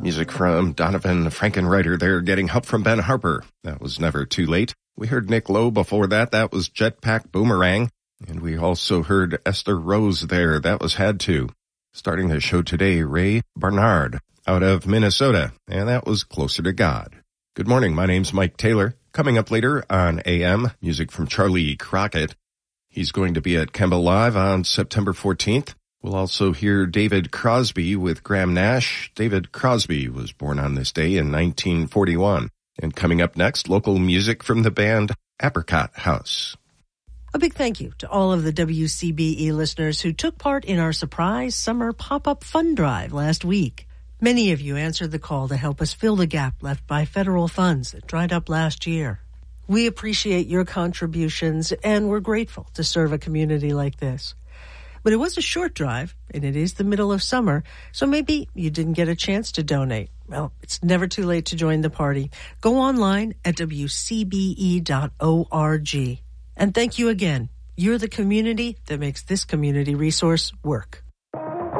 Music from Donovan Frankenreiter there, getting help from Ben Harper. That was Never Too Late. We heard Nick Lowe before that. That was Jetpack Boomerang. And we also heard Esther Rose there. That was Had To. Starting the show today, Ray Barnard out of Minnesota. And that was Closer to God. Good morning. My name's Mike Taylor. Coming up later on AM, music from Charlie Crockett. He's going to be at Kemba Live on September 14th. We'll also hear David Crosby with Graham Nash. David Crosby was born on this day in 1941. And coming up next, local music from the band Apricot House. A big thank you to all of the WCBE listeners who took part in our surprise summer pop-up fund drive last week. Many of you answered the call to help us fill the gap left by federal funds that dried up last year. We appreciate your contributions, and we're grateful to serve a community like this. But it was a short drive, and it is the middle of summer, so maybe you didn't get a chance to donate. Well, it's never too late to join the party. Go online at wcbe.org. And thank you again. You're the community that makes this community resource work.